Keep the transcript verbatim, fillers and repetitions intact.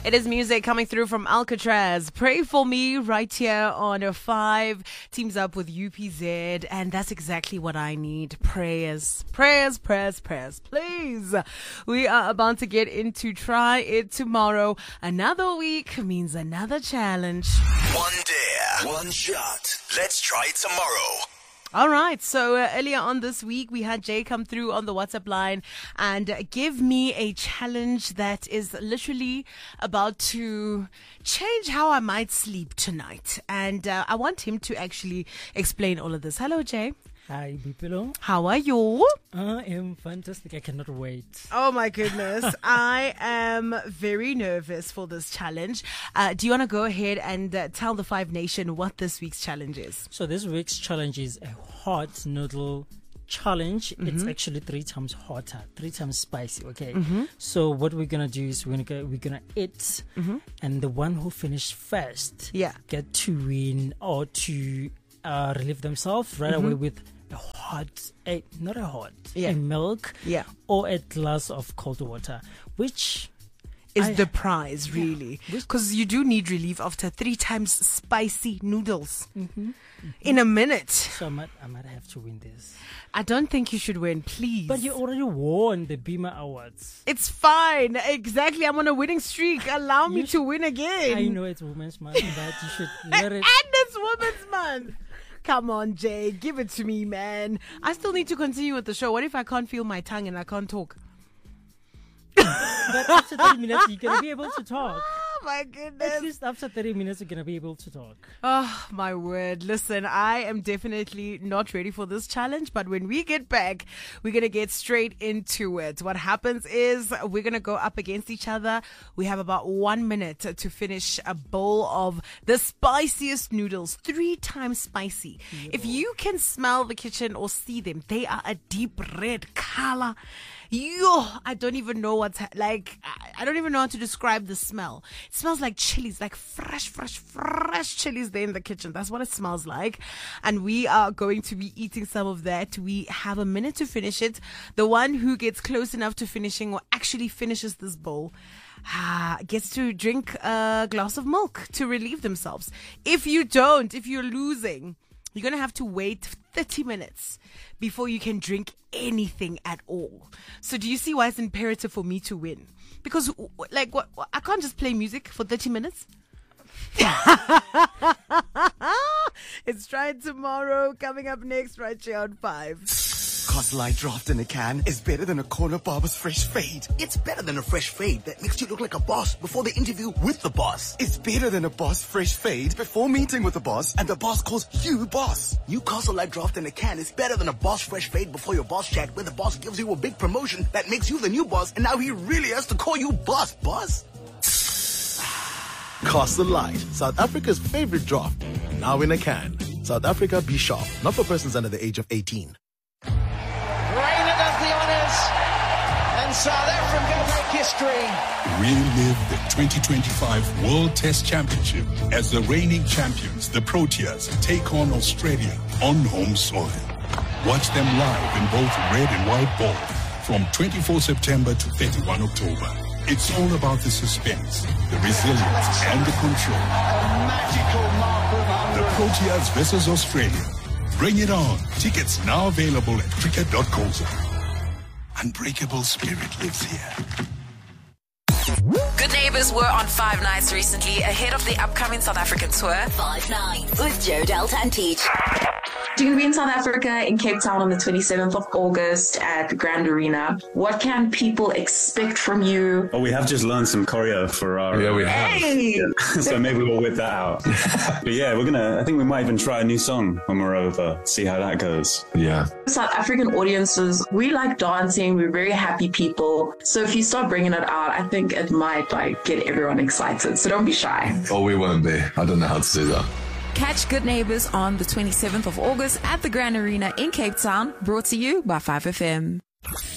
It is music coming through from Alcatraz. Pray for me right here on five. Teams up with U P Z. And that's exactly what I need. Prayers. Prayers, prayers, prayers. Please. We are about to get into Try It Tomorrow. Another week means another challenge. One dare, one shot. Let's try it tomorrow. All right. So uh, earlier on this week, we had Jay come through on the WhatsApp line and uh, give me a challenge that is literally about to change how I might sleep tonight. And uh, I want him to actually explain all of this. Hello, Jay. Hi, Bipilo. How are you? I am fantastic. I cannot wait. Oh, my goodness. I am very nervous for this challenge. Uh, do you want to go ahead and uh, tell the Five Nation what this week's challenge is? So this week's challenge is a hot noodle challenge. Mm-hmm. It's actually three times hotter, three times spicy. Okay. Mm-hmm. So what we're gonna do is we're gonna go, we're gonna eat, mm-hmm. and the one who finished first, yeah, get to win or to uh, relieve themselves right mm-hmm. away with a hot, a, not a hot, yeah. a milk, yeah, or a glass of cold water, which is I, the prize, really, because yeah. you do need relief after three times spicy noodles mm-hmm, mm-hmm. in a minute. So I might, I might have to win this. I don't think you should win, please. But you already won the Beamer Awards. It's fine. Exactly. I'm on a winning streak. Allow me you to win again. I know it's Women's Month, but you should let it. And it's Women's Month. Come on, Jay. Give it to me, man. I still need to continue with the show. What if I can't feel my tongue and I can't talk? But after thirty minutes, you're going to be able to talk. Oh, my goodness. At least after thirty minutes, you're going to be able to talk. Oh, my word. Listen, I am definitely not ready for this challenge, but when we get back, we're going to get straight into it. What happens is we're going to go up against each other. We have about one minute to finish a bowl of the spiciest noodles, three times spicy. Yo. If you can smell the kitchen or see them, they are a deep red color. Yo, I don't even know what's ha- like. I don't even know how to describe the smell. It smells like chilies, like fresh, fresh, fresh chilies there in the kitchen. That's what it smells like. And we are going to be eating some of that. We have a minute to finish it. The one who gets close enough to finishing or actually finishes this bowl ah, gets to drink a glass of milk to relieve themselves. If you don't, if you're losing, you're going to have to wait thirty minutes before you can drink anything at all. So do you see why it's imperative for me to win? Because, like, what, I can't just play music for thirty minutes. It's Try It Tomorrow, coming up next right here on five. Castle Light Draft in a can is better than a corner barber's fresh fade. It's better than a fresh fade that makes you look like a boss before the interview with the boss. It's better than a boss fresh fade before meeting with the boss and the boss calls you boss. New Castle Light Draft in a can is better than a boss fresh fade before your boss chat, where the boss gives you a big promotion that makes you the new boss, and now he really has to call you boss, boss. Castle Light, South Africa's favorite draft, now in a can. South Africa, be sharp. Not for persons under the age of eighteen. Reina does the honours, and South Africa make history. Relive the twenty twenty-five World Test Championship as the reigning champions, the Proteas, take on Australia on home soil. Watch them live in both red and white ball from twenty-fourth September to thirty-first October. It's all about the suspense, the resilience, and the control. A magical marker of one hundred. The Proteas versus Australia. Bring it on. Tickets now available at cricket dot co za. Unbreakable spirit lives here. Good Neighbours were on Five Nights recently ahead of the upcoming South African tour. Five Nights with Joe Delta and Teach. You're going to be in South Africa, in Cape Town on the twenty-seventh of August at the Grand Arena. What can people expect from you? Oh, we have just learned some choreo for our... Yeah, we have. Hey! Yeah. So maybe we'll whip that out. But yeah, we're going to... I think we might even try a new song when we're over, see how that goes. Yeah. South African audiences, we like dancing. We're very happy people. So if you start bringing it out, I think it might like get everyone excited. So don't be shy. Oh, we won't be. I don't know how to do that. Catch Good Neighbours on the twenty-seventh of August at the Grand Arena in Cape Town, brought to you by five F M.